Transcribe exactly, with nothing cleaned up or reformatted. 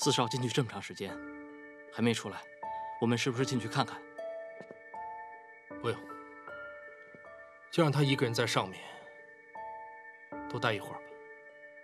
四少进去这么长时间，还没出来，我们是不是进去看看？ 不用，就让他一个人在上面多待一会儿吧。